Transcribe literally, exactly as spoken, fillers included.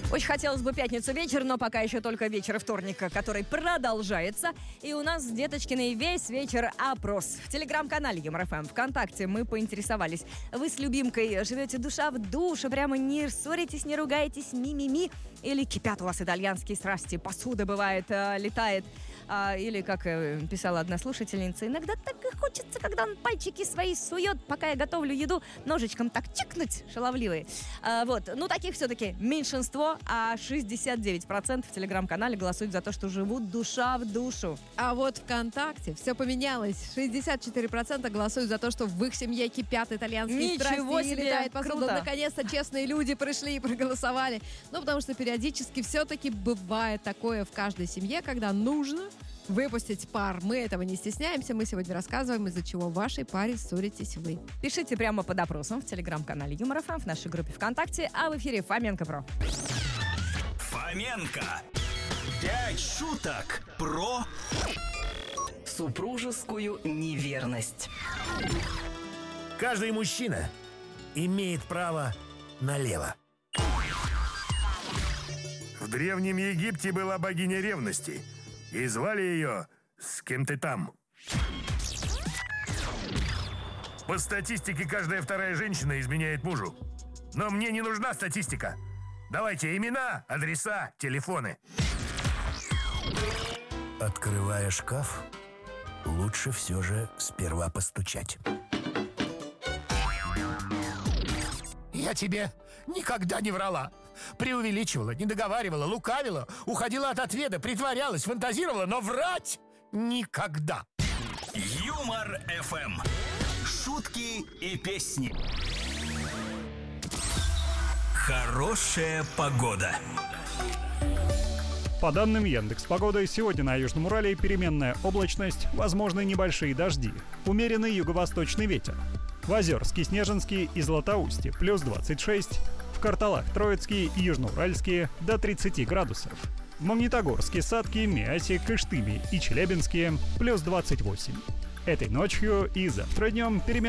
Очень хотелось бы пятницу вечер, но пока еще только вечер вторника, который продолжается. И у нас, деточкины, весь вечер опрос. В телеграм-канале Юмор ФМ, ВКонтакте мы поинтересовались. Вы с любимкой живете душа в душе, прямо не ссоритесь, не ругаетесь, ми-ми-ми? Или кипят у вас итальянские страсти, посуда бывает, э, летает? А, или, как э, писала одна слушательница, иногда так и хочется, когда он пальчики свои сует, пока я готовлю еду, ножичком так чикнуть, шаловливые. А, вот, ну таких все-таки меньшинство, а шестьдесят девять процентов в телеграм-канале голосуют за то, что живут душа в душу. А вот ВКонтакте все поменялось. шестьдесят четыре процента голосуют за то, что в их семье кипят итальянские Ничего страсти и себе, летает посуда. круто. Наконец-то честные люди пришли и проголосовали. Ну, потому что периодически все-таки бывает такое в каждой семье, когда нужно выпустить пар. Мы этого не стесняемся. Мы сегодня рассказываем, из-за чего в вашей паре ссоритесь вы. Пишите прямо под опросом в телеграм-канале Юмор ФМ, в нашей группе ВКонтакте, а в эфире Фоменко Про. Фоменко. Пять шуток про супружескую неверность. Каждый мужчина имеет право налево. В Древнем Египте была богиня ревности, и звали ее «С кем ты там?». По статистике, каждая вторая женщина изменяет мужу. Но мне не нужна статистика. Давайте имена, адреса, телефоны. Открывая шкаф, лучше все же сперва постучать. Я тебе никогда не врала. Преувеличивала, не договаривала, лукавила, уходила от ответа, притворялась, фантазировала, но врать никогда. Юмор ФМ. Шутки и песни. Хорошая погода. По данным Яндекс.Погоды, сегодня на Южном Урале переменная облачность, возможны небольшие дожди, умеренный юго-восточный ветер. В Озерске, Снежинске и Златоусте плюс двадцать шесть, в Карталах, Троицкие и Южноуральские до тридцати градусов. В Магнитогорске, Сатке, Миасе, Кыштыме и Челябинске плюс двадцать восемь. Этой ночью и завтра днем переменная